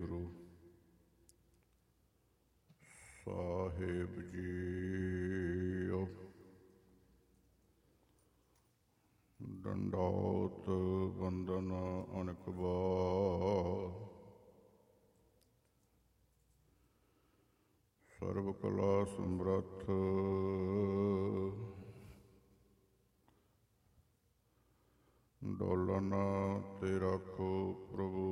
Guru Sahib JIO. ਡੰਡੌਤ ਬੰਦਨ ਅਨੇਕ ਵਾਰ, ਸਰਬ ਕਲਾ ਸਮਰੱਥ ਡੋਲਨ ਤੇ ਰਾਖੋ ਪ੍ਰਭੂ।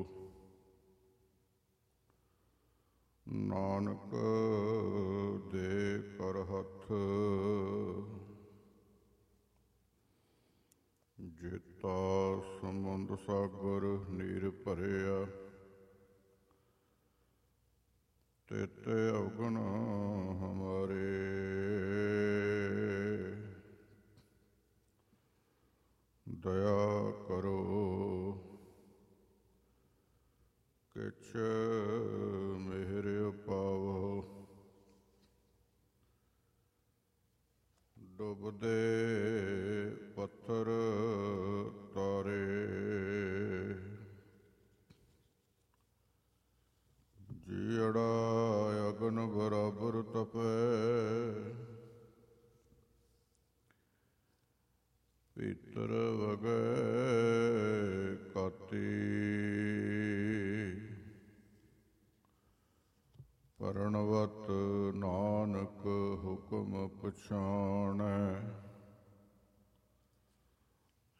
ਨਾਨਕ ਦੇ ਕਰ ਹੱਥ ਜੇਤਾ ਸਮੁੰਦ ਸਾਗਰ ਨੀਰ ਭਰਿਆ। ਤੇਤੇ ਅਵਗੁਣ ਹਮਾਰੇ ਦਇਆ ਕਰੋ। ਕਿਛ ਮਿਹਰ ਪਾਵੋ। ਡੁੱਬਦੇ ਪੱਥਰ ਤਾਰੇ ਜੀੜਾ ਅਗਨ ਬਰਾਬਰ ਤਪੈ। ਭੀਤਰ